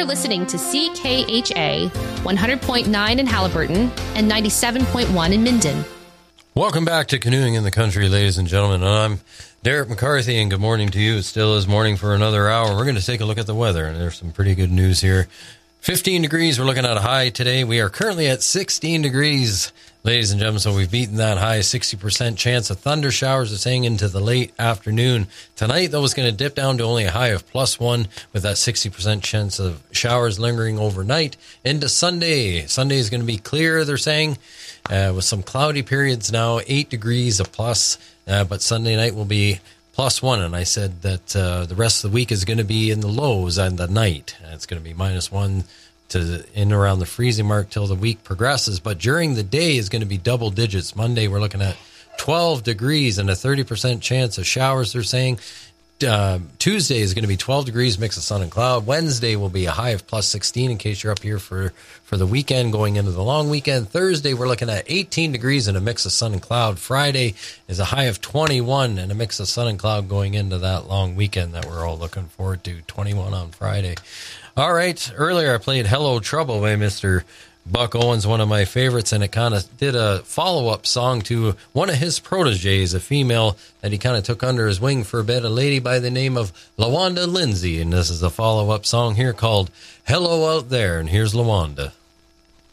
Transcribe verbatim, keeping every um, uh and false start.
listening to C K H A one hundred point nine in Halliburton and ninety-seven point one in Minden. Welcome back to Canoeing in the Country, ladies and gentlemen. I'm Derek McCarthy, and good morning to you. It still is morning for another hour. We're going to take a look at the weather, and there's some pretty good news here. fifteen degrees, we're looking at a high today. We are currently at sixteen degrees, ladies and gentlemen, so we've beaten that high. sixty percent chance of thunder showers are staying into the late afternoon. Tonight, though, it's going to dip down to only a high of plus one with that sixty percent chance of showers lingering overnight into Sunday. Sunday is going to be clear, they're saying, uh, with some cloudy periods now, eight degrees, a plus, uh, but Sunday night will be plus one, and I said that uh, the rest of the week is going to be in the lows on the night. It's going to be minus one to in around the freezing mark till the week progresses, but during the day is going to be double digits. Monday, we're looking at twelve degrees and a thirty percent chance of showers, they're saying. Uh, Tuesday is going to be twelve degrees, mix of sun and cloud. Wednesday will be a high of plus sixteen in case you're up here for, for the weekend going into the long weekend. Thursday, we're looking at eighteen degrees and a mix of sun and cloud. Friday is a high of twenty-one and a mix of sun and cloud going into that long weekend that we're all looking forward to, twenty-one on Friday. All right, earlier I played Hello Trouble by Mister Buck Owens, one of my favorites, and it kind of did a follow-up song to one of his proteges, a female that he kind of took under his wing for a bit, a lady by the name of LaWanda Lindsay, and this is a follow-up song here called Hello Out There, and here's LaWanda.